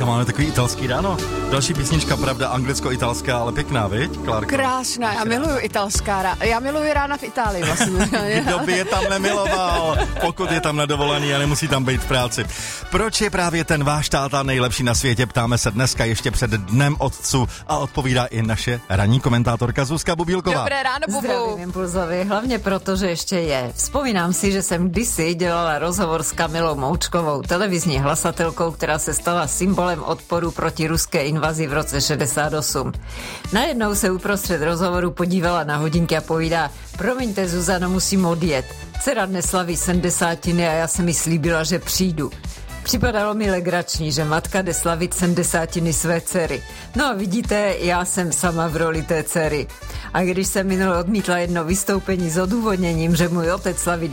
Dneska máme takový italský ráno. Další písnička, pravda, anglicko-italská, ale pěkná, viď, Klárko? Krásná, já miluju italská já miluju rána v Itálii vlastně. Kdo by je tam nemiloval, pokud je tam na dovolený a nemusí tam být v práci. Proč je právě ten váš táta nejlepší na světě, ptáme se dneska ještě před Dnem otců a odpovídá i naše ranní komentátorka Zuzka Bubílková. Dobré ráno, Bubu. Zdravím Impulzovi, hlavně proto, že ještě je. Vzpomínám si, že jsem kdysi dělala rozhovor s Kamilou Moučkovou, televizní hlasatelkou, která se stala symbolem odporu proti ruské invazi v roce 68. Najednou se uprostřed rozhovoru podívala na hodinky a povídá: promiňte, Zuzano, musím odjet. Dcera dnes slaví 70 a já jsem mi slíbila, že přijdu. Připadalo mi legrační, že matka jde slavit 70 své dcery. No a vidíte, já jsem sama v roli té dcery. A když jsem minule odmítla jedno vystoupení s odůvodněním, že můj otec slaví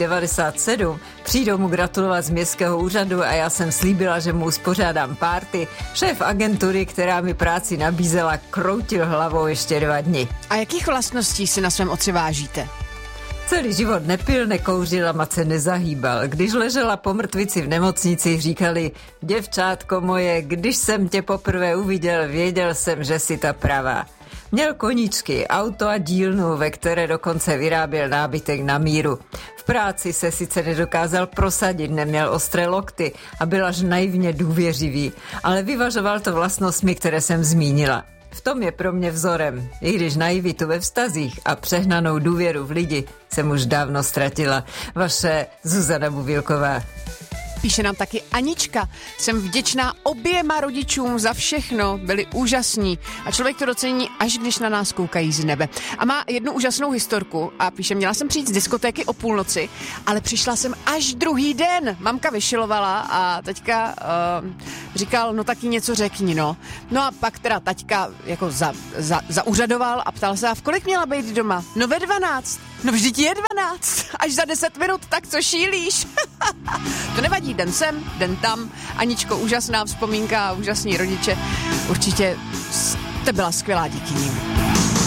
97, přijdou mu gratulovat z městského úřadu a já jsem slíbila, že mu uspořádám párty, šéf agentury, která mi práci nabízela, kroutil hlavou ještě 2 dny. A jakých vlastností si na svém otci vážíte? Celý život nepil, nekouřil a moc se nezahýbal. Když ležela po mrtvici v nemocnici, říkali: děvčátko moje, když jsem tě poprvé uviděl, věděl jsem, že jsi ta pravá. Měl koníčky, auto a dílnu, ve které dokonce vyráběl nábytek na míru. V práci se sice nedokázal prosadit, neměl ostré lokty a byl až naivně důvěřivý, ale vyvažoval to vlastnostmi, které jsem zmínila. V tom je pro mě vzorem, i když naivitu ve vztazích a přehnanou důvěru v lidi jsem už dávno ztratila. Vaše Zuzana Bubílková. Píše nám taky Anička. Jsem vděčná oběma rodičům za všechno, byli úžasní a člověk to docení, až když na nás koukají z nebe. A má jednu úžasnou historku a píše: měla jsem přijít z diskotéky o půlnoci, ale přišla jsem až druhý den. Mamka vyšilovala a taťka říkal: no taky něco řekni, no. No a pak teda taťka jako zauřadoval a ptal se: a v kolik měla být doma? No ve 12. No vždyť je 12. Až za 10 minut, tak co šílíš? To nevadí, den sem, den tam. Aničko, úžasná vzpomínka, úžasní rodiče. Určitě jste byla skvělá díky nim.